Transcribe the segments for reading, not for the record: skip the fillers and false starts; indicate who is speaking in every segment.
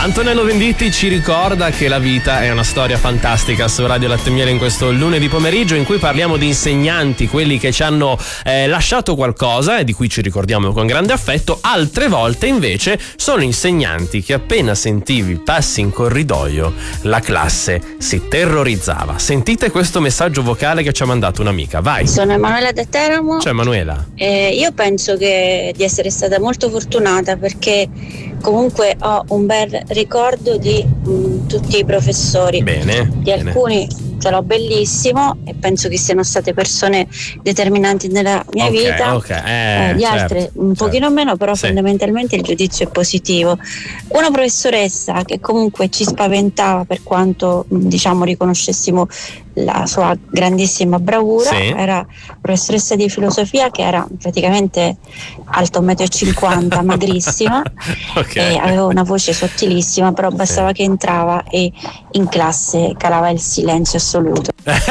Speaker 1: Antonello Venditti ci ricorda che la vita è una storia fantastica su Radio Latte e Miele in questo lunedì pomeriggio in cui parliamo di insegnanti, quelli che ci hanno lasciato qualcosa e di cui ci ricordiamo con grande affetto. Altre volte invece sono insegnanti che appena sentivi passi in corridoio la classe si terrorizzava. Sentite questo messaggio vocale che ci ha mandato un'amica, vai.
Speaker 2: Sono Emanuela da Teramo.
Speaker 1: Ciao Emanuela.
Speaker 2: Io penso di essere stata molto fortunata perché comunque ho un bel ricordo di tutti i professori.
Speaker 1: Bene.
Speaker 2: Di alcuni ce l'ho bellissimo e penso che siano state persone determinanti nella mia vita. Di altre un pochino meno, però fondamentalmente il giudizio è positivo. Una professoressa che comunque ci spaventava per quanto riconoscessimo la sua grandissima bravura, era professoressa di filosofia che era praticamente alta 1,50 m, magrissima, e aveva una voce sottilissima, però bastava che entrava e in classe calava il silenzio assoluto.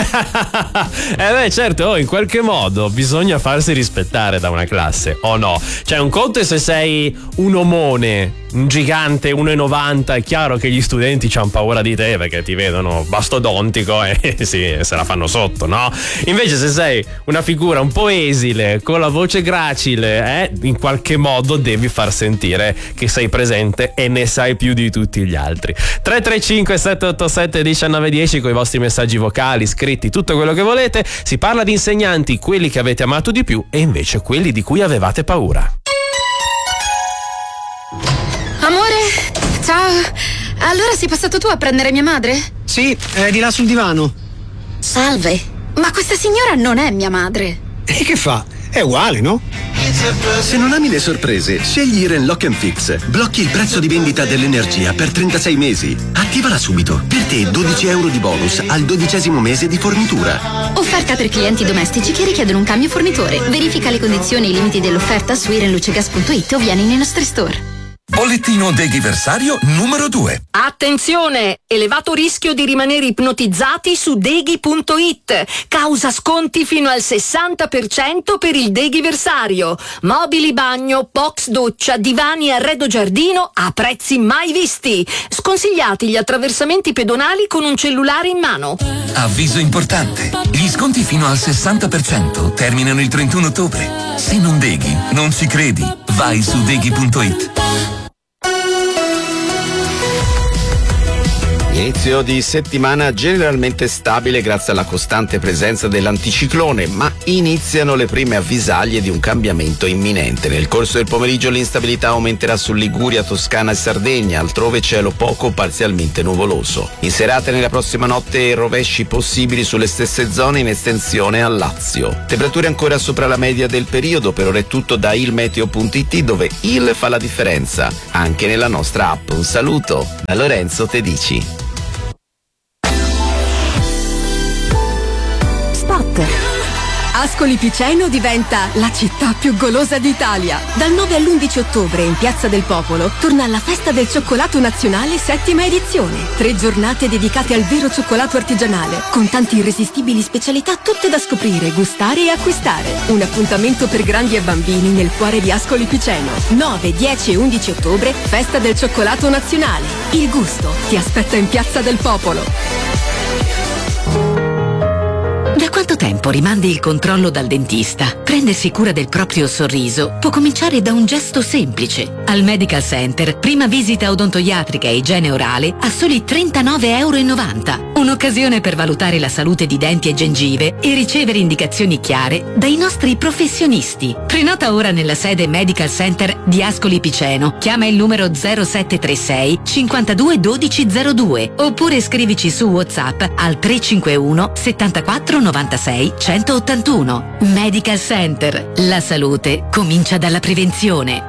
Speaker 1: Certo, in qualche modo bisogna farsi rispettare da una classe, o no? Cioè, un conto è se sei un omone, un gigante 1,90, è chiaro che gli studenti c'hanno paura di te perché ti vedono mastodontico e se la fanno sotto, no? Invece se sei una figura un po' esile, con la voce gracile, in qualche modo devi far sentire che sei presente e ne sai più di tutti gli altri. 335 787 1910 con i vostri messaggi vocali, scritti, tutto quello che volete. Si parla di insegnanti, quelli che avete amato di più e invece quelli di cui avevate paura.
Speaker 3: Amore, ciao. Allora sei passato tu a prendere mia madre?
Speaker 4: Sì, è di là sul divano.
Speaker 3: Salve, ma questa signora non è mia madre.
Speaker 4: E che fa? È uguale, no?
Speaker 5: Se non ami le sorprese, scegli Iren Lock & Fix. Blocchi il prezzo di vendita dell'energia per 36 mesi. Attivala subito. Per te 12 euro di bonus al 12° mese di fornitura.
Speaker 3: Offerta per clienti domestici che richiedono un cambio fornitore. Verifica le condizioni e i limiti dell'offerta su irenlucegas.it o vieni nei nostri store.
Speaker 6: Bollettino Deghiversario numero 2.
Speaker 7: Attenzione! Elevato rischio di rimanere ipnotizzati su Deghi.it. Causa sconti fino al 60% per il Deghiversario. Mobili bagno, box doccia, divani e arredo giardino a prezzi mai visti. Sconsigliati gli attraversamenti pedonali con un cellulare in mano.
Speaker 6: Avviso importante. Gli sconti fino al 60% terminano il 31 ottobre. Se non Deghi, non ci credi. Vai su Deghi.it.
Speaker 8: Inizio di settimana generalmente stabile grazie alla costante presenza dell'anticiclone, ma iniziano le prime avvisaglie di un cambiamento imminente. Nel corso del pomeriggio l'instabilità aumenterà su Liguria, Toscana e Sardegna, altrove cielo poco o parzialmente nuvoloso. In serata e nella prossima notte rovesci possibili sulle stesse zone in estensione al Lazio. Temperature ancora sopra la media del periodo, per ora è tutto da ilmeteo.it, dove il fa la differenza anche nella nostra app. Un saluto da Lorenzo Tedici.
Speaker 9: Ascoli Piceno diventa la città più golosa d'Italia. Dal 9 all'11 ottobre in Piazza del Popolo torna la Festa del Cioccolato Nazionale 7ª edizione. 3 giornate dedicate al vero cioccolato artigianale, con tante irresistibili specialità tutte da scoprire, gustare e acquistare. Un appuntamento per grandi e bambini nel cuore di Ascoli Piceno. 9, 10 e 11 ottobre, Festa del Cioccolato Nazionale. Il gusto ti aspetta in Piazza del Popolo.
Speaker 10: Da quanto tempo rimandi il controllo dal dentista? Prendersi cura del proprio sorriso può cominciare da un gesto semplice. Al Medical Center, prima visita odontoiatrica e igiene orale a soli 39,90 €. Un'occasione per valutare la salute di denti e gengive e ricevere indicazioni chiare dai nostri professionisti. Prenota ora nella sede Medical Center di Ascoli Piceno. Chiama il numero 0736 52 12 02 oppure scrivici su WhatsApp al 351 74 96 181. Medical Center. La salute comincia dalla prevenzione.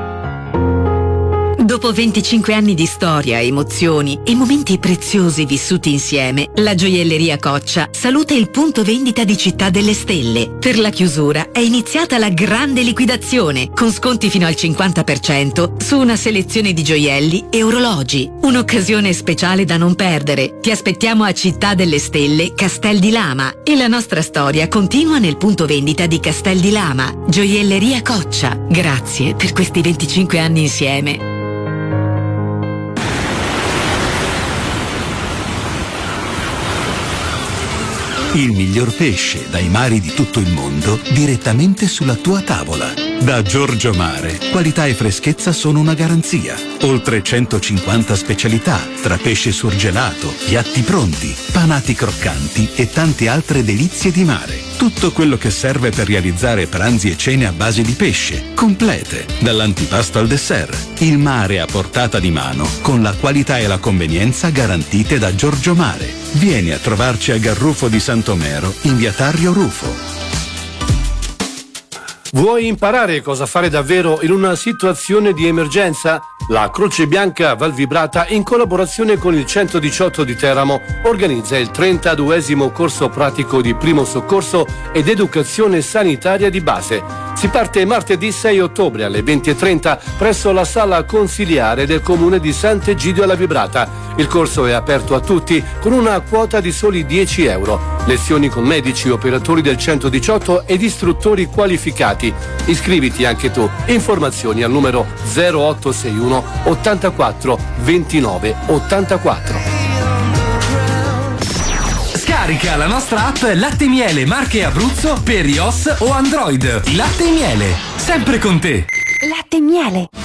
Speaker 10: Dopo 25 anni di storia, emozioni e momenti preziosi vissuti insieme, la gioielleria Coccia saluta il punto vendita di Città delle Stelle. Per la chiusura è iniziata la grande liquidazione, con sconti fino al 50% su una selezione di gioielli e orologi. Un'occasione speciale da non perdere. Ti aspettiamo a Città delle Stelle, Castel di Lama, e la nostra storia continua nel punto vendita di Castel di Lama. Gioielleria Coccia. Grazie per questi 25 anni insieme.
Speaker 11: Il miglior pesce dai mari di tutto il mondo direttamente sulla tua tavola. Da Giorgio Mare, qualità e freschezza sono una garanzia. Oltre 150 specialità, tra pesce surgelato, piatti pronti, panati croccanti e tante altre delizie di mare. Tutto quello che serve per realizzare pranzi e cene a base di pesce, complete, dall'antipasto al dessert. Il mare a portata di mano, con la qualità e la convenienza garantite da Giorgio Mare. Vieni a trovarci a Garrufo di Santomero, in via Tarrio Rufo.
Speaker 12: Vuoi imparare cosa fare davvero in una situazione di emergenza? La Croce Bianca Valvibrata, in collaborazione con il 118 di Teramo, organizza il 32esimo corso pratico di primo soccorso ed educazione sanitaria di base. Si parte martedì 6 ottobre alle 20:30 presso la sala consiliare del comune di Sant'Egidio alla Vibrata. Il corso è aperto a tutti con una quota di soli 10 euro. Lezioni con medici, operatori del 118 ed istruttori qualificati. Iscriviti anche tu. Informazioni al numero 0861 84 29 84.
Speaker 13: Scarica la nostra app Latte Miele Marche Abruzzo per iOS o Android. Latte Miele, sempre con te.
Speaker 14: Latte Miele.